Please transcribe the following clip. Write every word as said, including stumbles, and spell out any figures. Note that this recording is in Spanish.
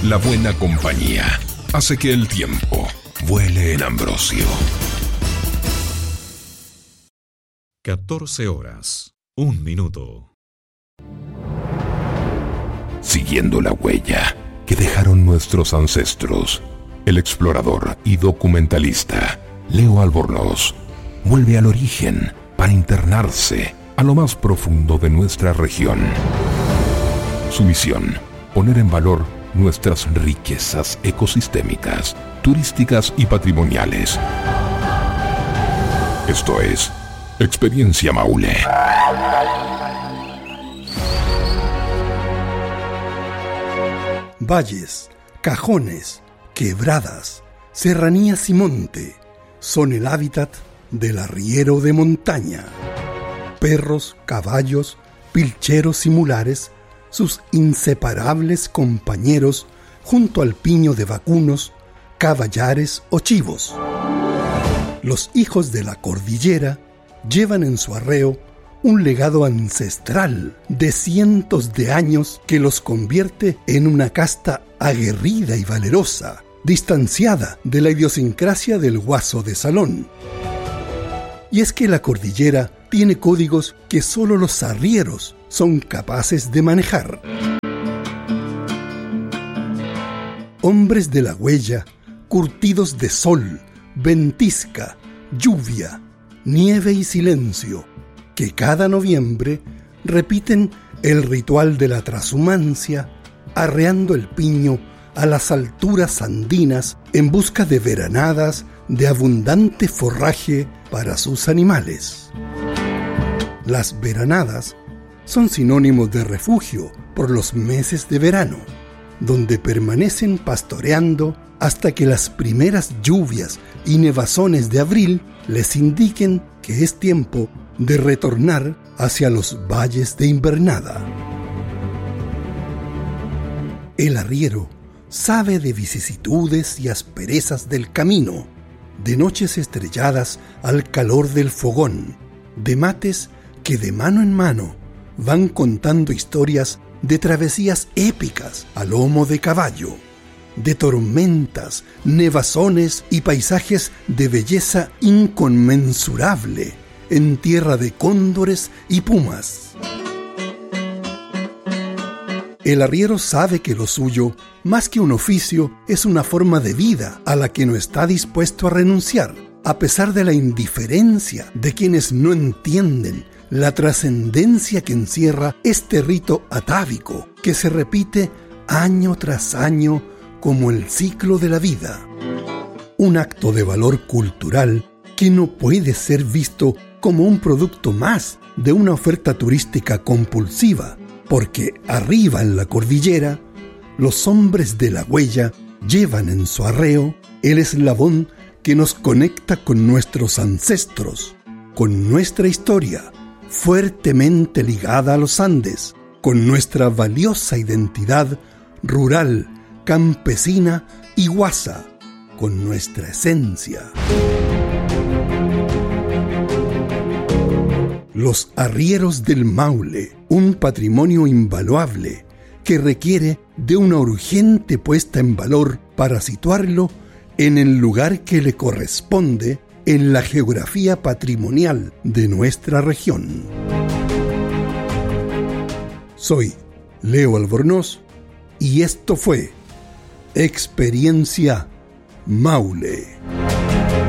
La buena compañía hace que el tiempo vuele en Ambrosio. catorce horas, un minuto. Siguiendo la huella que dejaron nuestros ancestros, el explorador y documentalista Leo Albornoz vuelve al origen para internarse a lo más profundo de nuestra región. Su misión: poner en valor nuestras riquezas ecosistémicas, turísticas y patrimoniales. Esto es Experiencia Maule. Valles, cajones, quebradas, serranías y monte son el hábitat del arriero de montaña. Perros, caballos, pilcheros y mulares, sus inseparables compañeros junto al piño de vacunos, caballares o chivos. Los hijos de la cordillera llevan en su arreo un legado ancestral de cientos de años que los convierte en una casta aguerrida y valerosa, distanciada de la idiosincrasia del guaso de salón. Y es que la cordillera tiene códigos que solo los arrieros son capaces de manejar. Hombres de la huella, curtidos de sol, ventisca, lluvia, nieve y silencio, que cada noviembre repiten el ritual de la trashumancia, arreando el piño a las alturas andinas en busca de veranadas de abundante forraje para sus animales. Las veranadas son sinónimos de refugio por los meses de verano, donde permanecen pastoreando hasta que las primeras lluvias y nevazones de abril les indiquen que es tiempo de retornar hacia los valles de invernada. El arriero sabe de vicisitudes y asperezas del camino, de noches estrelladas al calor del fogón, de mates que de mano en mano van contando historias de travesías épicas a lomo de caballo, de tormentas, nevazones y paisajes de belleza inconmensurable en tierra de cóndores y pumas. El arriero sabe que lo suyo, más que un oficio, es una forma de vida a la que no está dispuesto a renunciar, a pesar de la indiferencia de quienes no entienden la trascendencia que encierra este rito atávico que se repite año tras año como el ciclo de la vida. Un acto de valor cultural que no puede ser visto como un producto más de una oferta turística compulsiva, porque arriba en la cordillera, los hombres de la huella llevan en su arreo el eslabón que nos conecta con nuestros ancestros, con nuestra historia, fuertemente ligada a los Andes, con nuestra valiosa identidad rural, campesina y guasa, con nuestra esencia. Los arrieros del Maule, un patrimonio invaluable que requiere de una urgente puesta en valor para situarlo en el lugar que le corresponde en la geografía patrimonial de nuestra región. Soy Leo Albornoz y esto fue Experiencia Maule.